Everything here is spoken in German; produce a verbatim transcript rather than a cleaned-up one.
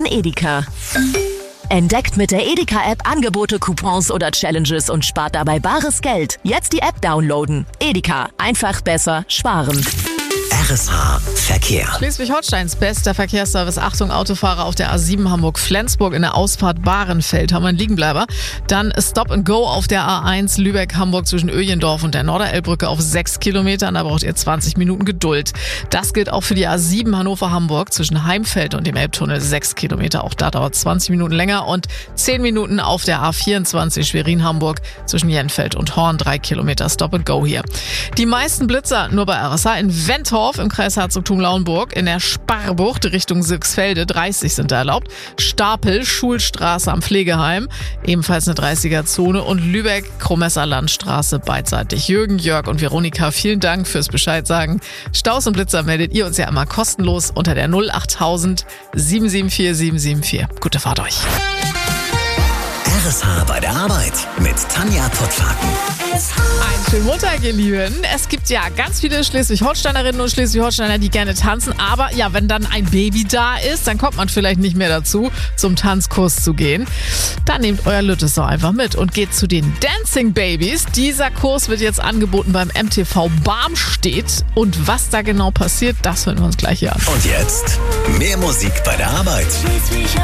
Edeka. Entdeckt mit der Edeka-App Angebote, Coupons oder Challenges und spart dabei bares Geld. Jetzt die App downloaden. Edeka. Einfach besser sparen. R S H Verkehr. Schleswig-Holsteins bester Verkehrsservice. Achtung, Autofahrer auf der A sieben Hamburg-Flensburg in der Ausfahrt Bahrenfeld haben wir einen Liegenbleiber. Dann Stop and Go auf der A eins Lübeck-Hamburg zwischen Öjendorf und der Norderelbbrücke auf sechs Kilometern. Da braucht ihr zwanzig Minuten Geduld. Das gilt auch für die A sieben Hannover-Hamburg zwischen Heimfeld und dem Elbtunnel sechs Kilometer. Auch da dauert zwanzig Minuten länger und zehn Minuten auf der A vierundzwanzig Schwerin-Hamburg zwischen Jenfeld und Horn. drei Kilometer Stop and Go hier. Die meisten Blitzer nur bei R S H in Wentorf im Kreis Herzogtum-Lauenburg, in der Sparbucht Richtung Sixfelde, dreißig sind da erlaubt. Stapel, Schulstraße am Pflegeheim, ebenfalls eine dreißiger-Zone und Lübeck, Kromesser Landstraße beidseitig. Jürgen, Jörg und Veronika, vielen Dank fürs Bescheid sagen. Staus und Blitzer meldet ihr uns ja immer kostenlos unter der null achttausend sieben sieben vier sieben sieben vier. Gute Fahrt euch. R S H bei der Arbeit mit Tanja Pottlaken. Einen schönen Montag, ihr Lieben. Es gibt ja ganz viele Schleswig-Holsteinerinnen und Schleswig-Holsteiner, die gerne tanzen. Aber ja, wenn dann ein Baby da ist, dann kommt man vielleicht nicht mehr dazu, zum Tanzkurs zu gehen. Dann nehmt euer Lüttes doch einfach mit und geht zu den Dancing Babies. Dieser Kurs wird jetzt angeboten beim M T V Barmstedt. Und was da genau passiert, das hören wir uns gleich hier an. Und jetzt mehr Musik bei der Arbeit.